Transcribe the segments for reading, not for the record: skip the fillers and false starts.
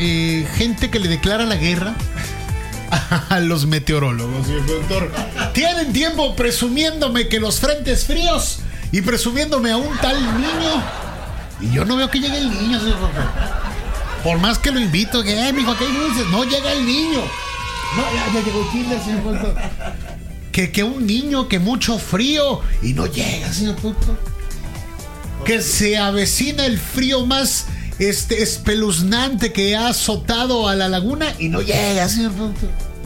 gente que le declara la guerra a los meteorólogos, señor productor. Tienen tiempo presumiéndome que los frentes fríos y presumiéndome a un tal niño. Y yo no veo que llegue el niño, señor productor. Por más que lo invito, que, mijo, ¿qué dices? No llega el niño. No, ya llegó Chile, señor productor. Que un niño, que mucho frío y no llega, señor productor. Que se avecina el frío más espeluznante que ha azotado a la laguna y no llega, señor productor.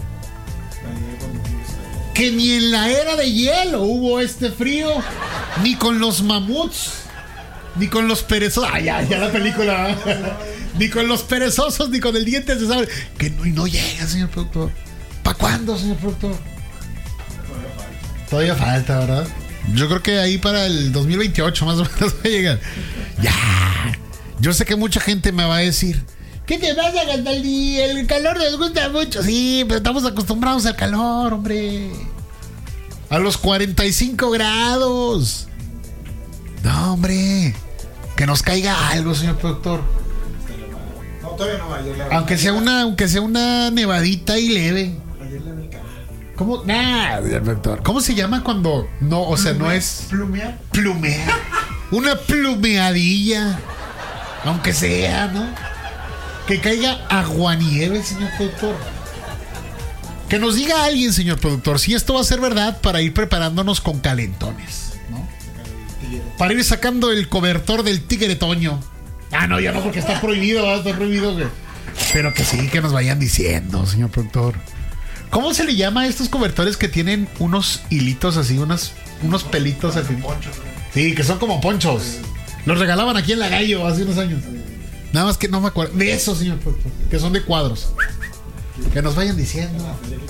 Que ni en la era de hielo hubo este frío, ni con los mamuts, ni con los perezosos. Ya la película. Ni con los perezosos, ni con el diente de sable. Que no llega, señor productor. ¿Para cuándo, señor productor? Todavía falta, ¿verdad? Yo creo que ahí para el 2028 más o menos va a llegar. Ya. Yo sé que mucha gente me va a decir: ¿qué te vas a gastar? El calor nos gusta mucho. Sí, pero estamos acostumbrados al calor, hombre. A los 45 grados. No, hombre. Que nos caiga algo, señor productor. No, todavía no. Aunque sea una nevadita y leve. Ayer le vi. ¿Cómo? Doctor. ¿Cómo se llama cuando no, o sea, no es plumear? Plumear. Una plumeadilla. Aunque sea, ¿no? Que caiga aguanieve, señor productor. Que nos diga alguien, señor productor, si esto va a ser verdad para ir preparándonos con calentones, ¿no? Para ir sacando el cobertor del tigre toño. No, ya no, porque está prohibido, ¿verdad? Está prohibido. Pero que sí, que nos vayan diciendo, señor productor. ¿Cómo se le llama a estos cobertores que tienen unos hilitos así, unos pelitos al fin? Ponchos. Sí, que son como ponchos. Los regalaban aquí en La Gallo hace unos años. Nada más que no me acuerdo de eso, señor productor, que son de cuadros. Que nos vayan diciendo.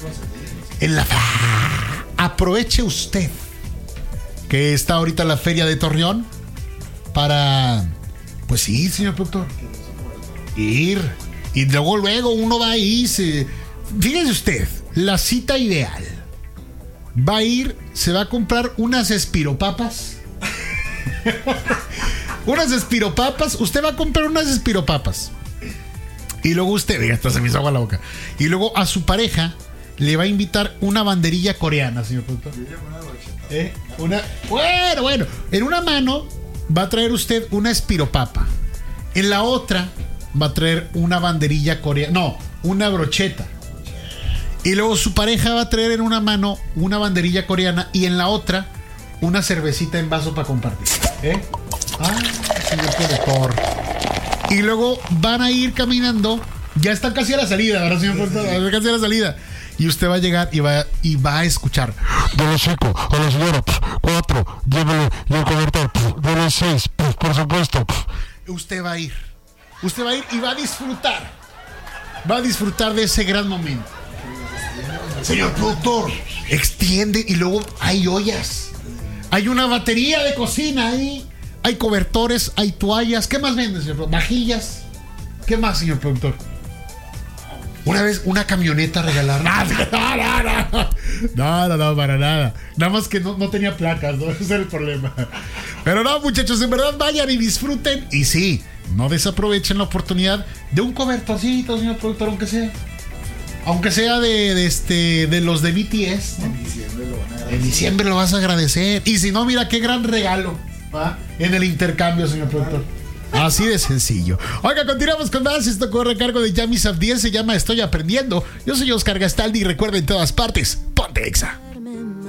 Aproveche usted que está ahorita la feria de Torreón para, pues sí, señor productor, ir. Y luego uno va ahí. Fíjese usted, la cita ideal. Va a ir, se va a comprar unas espiropapas. Unas espiropapas. Usted va a comprar unas espiropapas. Y luego usted, hasta se me hizo agua la boca. Y luego a su pareja le va a invitar una banderilla coreana, señor productor. Bueno. En una mano va a traer usted una espiropapa. En la otra va a traer una banderilla coreana. No, una brocheta. Y luego su pareja va a traer en una mano una banderilla coreana y en la otra una cervecita en vaso para compartir. Señor productor. Y luego van a ir caminando. Ya están casi a la salida, ¿verdad, señor productor? Casi a la salida. Y usted va a llegar y va a escuchar: de los 5 a la señora, 4, llévele el cobertor, de los 6, por supuesto. Usted va a ir y va a disfrutar. Va a disfrutar de ese gran momento. Señor productor, extiende y luego hay ollas. Hay una batería de cocina ahí. Hay cobertores, hay toallas. ¿Qué más vende, señor productor? Vajillas. ¿Qué más, señor productor? Una vez una camioneta regalar. No, para nada. Nada más que no tenía placas, ¿no? Ese es el problema. Pero no, muchachos, en verdad vayan y disfruten. Y sí, no desaprovechen la oportunidad de un cobertorcito, señor productor, aunque sea de los de BTS, ¿no? En diciembre lo vas a agradecer. Y si no, mira qué gran regalo, ¿va? En el intercambio, señor productor. Así de sencillo. Oiga, continuamos con más. Esto corre a cargo de Yami Safdie. Se llama Estoy Aprendiendo. Yo soy Oscar Gastaldi y recuerda, en todas partes, ponte Exa.